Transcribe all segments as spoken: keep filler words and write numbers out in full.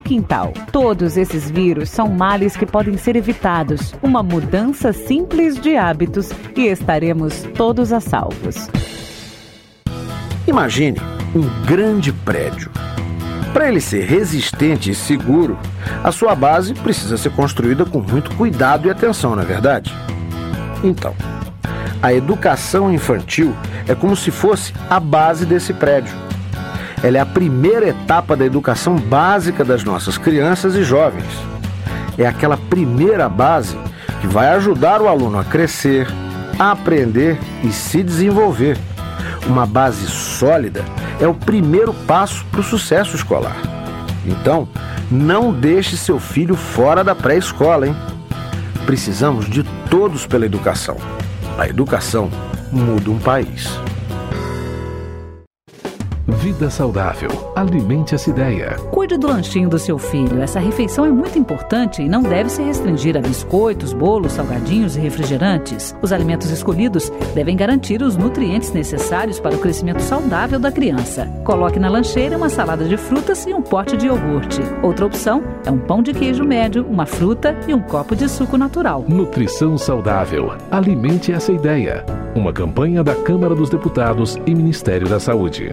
quintal. Todos esses vírus são males que podem ser evitados. Uma mudança simples de hábitos e estaremos todos a salvos. Imagine um grande prédio. Para ele ser resistente e seguro, a sua base precisa ser construída com muito cuidado e atenção, não é verdade? Então, a educação infantil é como se fosse a base desse prédio. Ela é a primeira etapa da educação básica das nossas crianças e jovens. É aquela primeira base que vai ajudar o aluno a crescer, a aprender e se desenvolver. Uma base sólida é o primeiro passo para o sucesso escolar. Então, não deixe seu filho fora da pré-escola, hein? Precisamos de todos pela educação. A educação muda um país. Vida saudável. Alimente essa ideia. Cuide do lanchinho do seu filho. Essa refeição é muito importante e não deve se restringir a biscoitos, bolos, salgadinhos e refrigerantes. Os alimentos escolhidos devem garantir os nutrientes necessários para o crescimento saudável da criança. Coloque na lancheira uma salada de frutas e um pote de iogurte. Outra opção é um pão de queijo médio, uma fruta e um copo de suco natural. Nutrição saudável. Alimente essa ideia. Uma campanha da Câmara dos Deputados e Ministério da Saúde.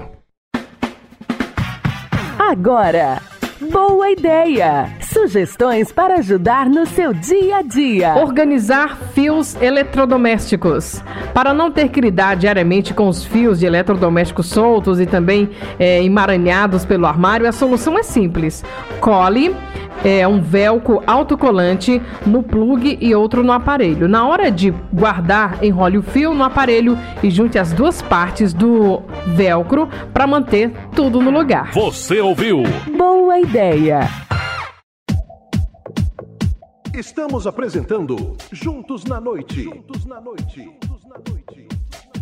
Agora, boa ideia! Sugestões para ajudar no seu dia a dia. Organizar fios eletrodomésticos. Para não ter que lidar diariamente com os fios de eletrodomésticos soltos e também é, emaranhados pelo armário, a solução é simples. Cole é, um velcro autocolante no plugue e outro no aparelho. Na hora de guardar, enrole o fio no aparelho e junte as duas partes do velcro para manter tudo no lugar. Você ouviu? Boa ideia! Estamos apresentando Juntos na Noite. Juntos na Noite. Juntos na Noite.